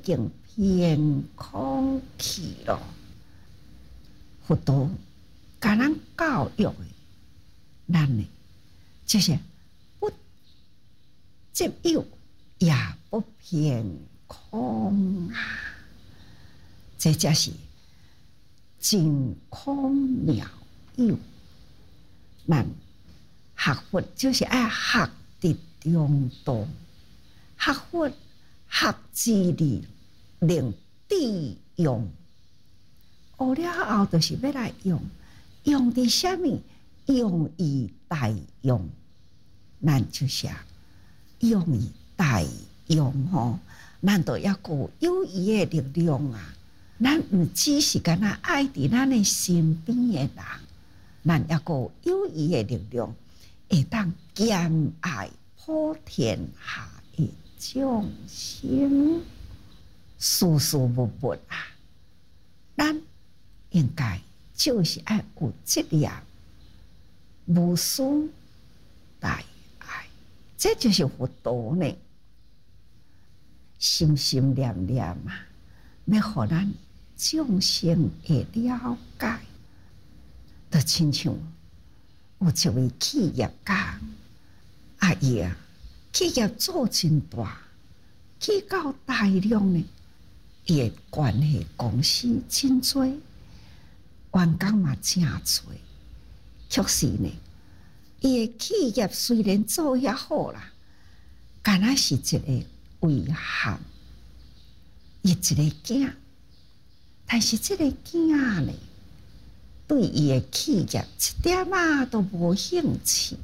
经偏空去了。佛陀甲咱教育的，咱呢就是不执有，也不偏空啊。这才是真空妙有。咱学佛就是爱学伫中道，学佛学智理，令智用。学了后，就是要来用，用伫啥物？用以大用。咱就是用以大用吼，咱都要有伊的力量啊！咱毋只是干那爱伫咱的身边的人。咱也有伊的力量，会当兼爱普天下的众生，事事物物啊，咱应该就是爱有责任，无私大爱，这就是佛陀呢，心心念念啊，要互咱众生会了解。就亲像有一位企业家，伊企业做真大，起到大量呢，伊的关系公司真多，员工嘛真多。确实呢，伊的企业虽然做遐好啦，敢若是一个遗憾，伊一个囝，但是这个囝呢，对伊的企业一点都无兴趣，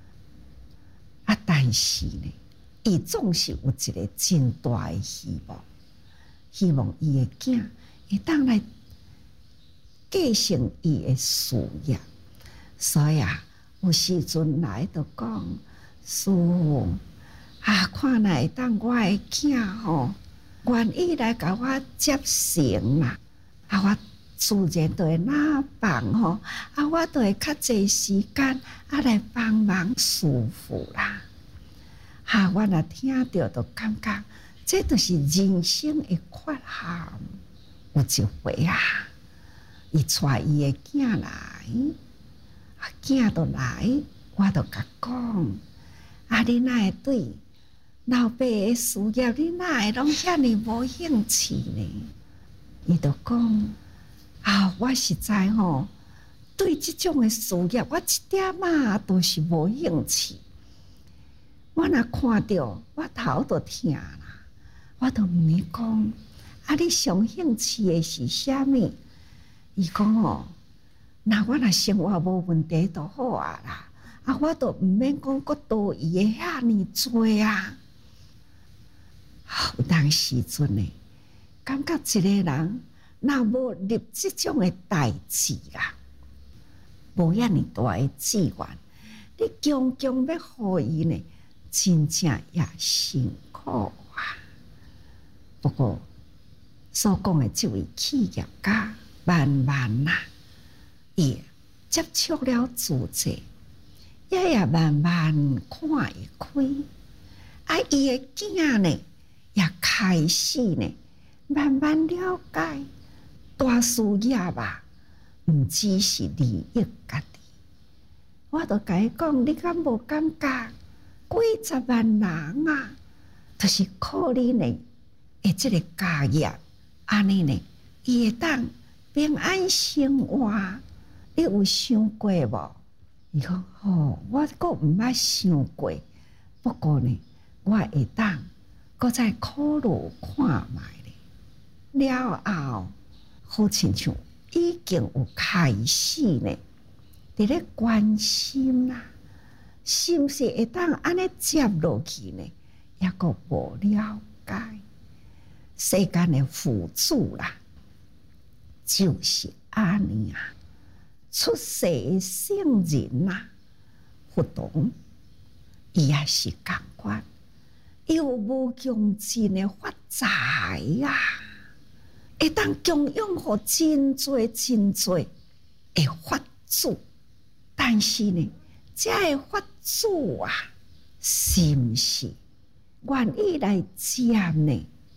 但是呢，伊总是有一个真大的希望，希望伊的囝会当来继承伊的事业，所以有时阵来就讲，师父看来会当我的囝吼，愿意来甲我接成啦，我自然就会哪帮吼，我就会较济时间来帮忙师父啦。我若听到就感觉，这就是人生的缺憾。有一回伊带伊的囝来，囝就来，我就甲讲，你哪会对老爸的事业，你哪会拢遐尼无兴趣呢？伊就讲。我实在对这种的事业，我一点都是无兴趣。我若看到，我头就痛啦。我就问伊讲，你上兴趣的是啥物？伊讲那我若生活无问题就好啊啦。我就毋免讲佫多伊的遐尼多啊。有当时阵呢，感觉一个人。若无立这种的代志啦，无遐尼大的志愿，你强强要互伊呢，真正也辛苦啊。不过所讲的这位企业家慢慢伊接触了自在，也慢慢看会开，伊的囝呢也开始呢慢慢了解。大事业毋只是利益家己。我就甲伊讲，你敢无感觉？几十万人就是靠你呢，这个家业，安尼呢，伊会当平安生活。你有想过无？伊讲我阁毋捌想过，不过呢，我会当阁再考虑看卖咧。了后。好亲像已经有开始呢，伫咧关心啦，是毋是会当安尼接落去呢？也阁无了解。世间的福主啦，就是安尼出世的圣人佛陀，伊也是共款，伊有无穷尽的发财会当供养互真多真多的法主，但是呢，这个法主是毋是愿意来接呢？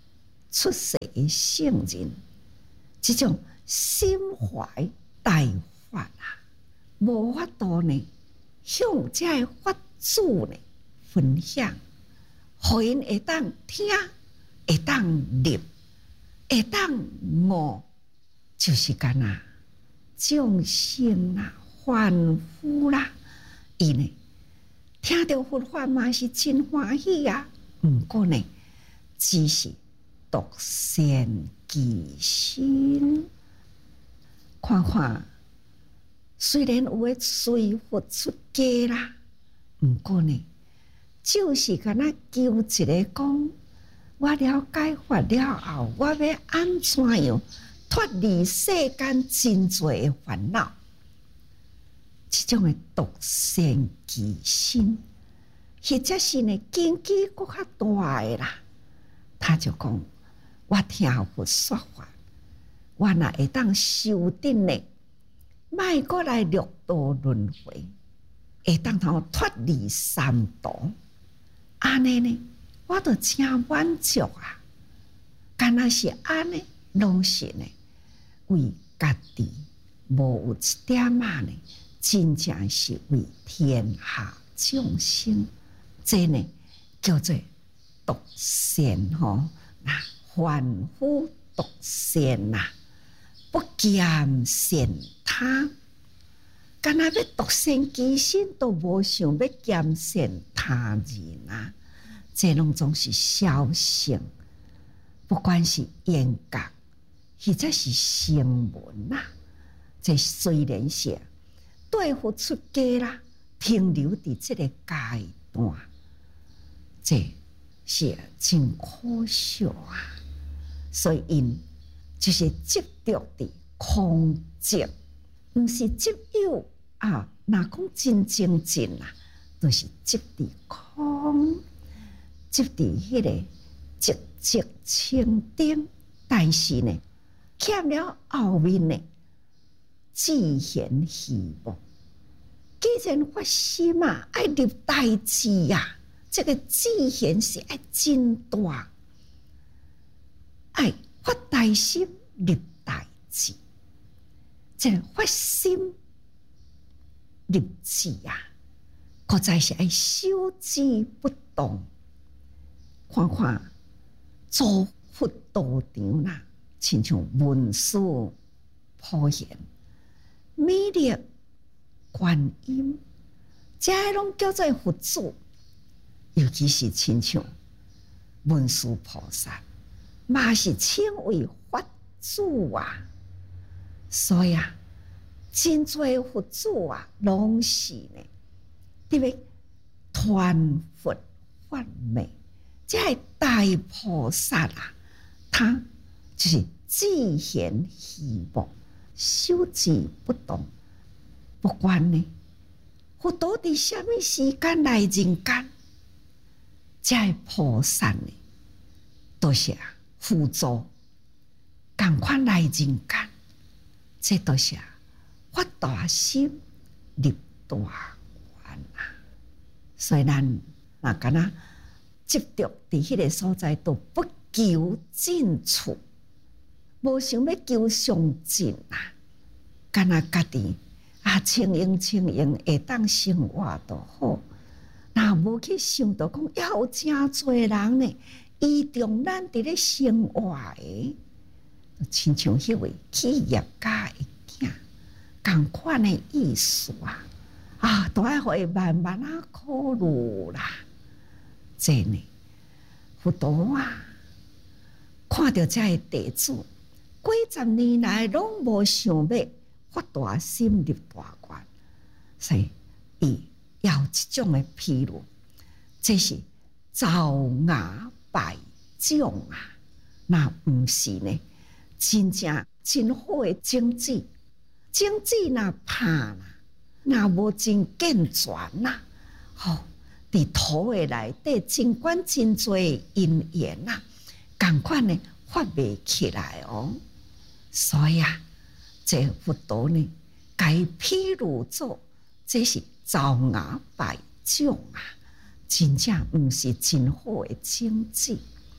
出世的圣人，这种心怀大法啊，无法度呢，向这个法主呢分享，互因会当听，会当入，会当悟，就是干那众生啦、凡夫啦，伊呢听到佛法嘛是真欢喜啊，毋过呢，只是独善其身。看看，虽然有诶随佛出家啦，毋过呢，就是敢若求一个讲，我了解法了后，我要安怎样脱离世间真多诶烦恼？这种诶独善其身，或者是呢根基搁较大诶啦，他就讲，我听佛说法。我若会当修定呢，莫过来六道轮回，会当通脱离三毒，安尼呢，我就真满足啊！敢若是安尼，拢是呢，为家己无有一点仔呢，真正是为天下众生，这呢叫做独善吼，那凡夫独善呐。不兼善他，敢若要独善其身，都无想要兼善他人啊！这拢总是小性，不管是严格，或者是声闻啊，这虽然是对付出家啦，停留伫这个阶段，这是真可笑啊！所以因。就是执着的空寂，毋是执有啊。若讲真正真啊，就是执的空，执的迄个寂寂清定。但是呢，欠了后面呢，自现希望。既然发心啊，爱入大智呀，这个自现是爱真大，爱。发大心入大智，这发心入智啊，实在是爱修之不动。看看造佛道场啦，亲像文殊普贤、弥勒、观音，这拢叫做佛祖，尤其是亲像文殊菩萨。嘛是称为法主啊，所以啊，真多佛祖啊，拢是呢，特别传佛法美，这大菩萨啊，他就是自现希望，修之不动，不管呢，佛陀伫什么时间来人间，这菩萨呢，都是啊。辅助，赶快来人间，这都是发大心入大愿啊！所以咱那敢若执着伫迄个所在，都不求进处，无想要求上进啊！敢若家己啊，清闲会当生活就好，那无去想到讲，要有真多人呢。依重咱伫咧生活诶，亲像迄位企业家诶囝，共款诶意思啊！啊，都爱互伊慢慢啊考虑啦。这呢，佛陀啊，看到这弟子几十年来拢无想要发大心入大愿，所以伊要这种诶披露，这是造牙。败种啊，那毋是呢？真正真好的种子，种子若拍啦，若无真健全啦，吼，伫土的内底，尽管真多因缘呐，共款呢发袂起来哦。所以啊，这佛陀呢，该披露做，这是造牙败种啊。真正毋是真好的种子，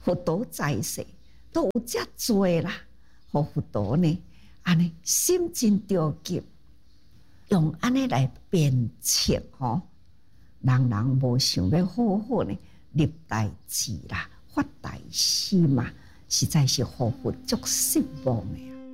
佛陀在世都有遮多啦，互佛陀呢，安尼心真着急，用安尼来鞭策吼，人人无想要好好呢立大志啦，发大心嘛，实在是互佛足失望的。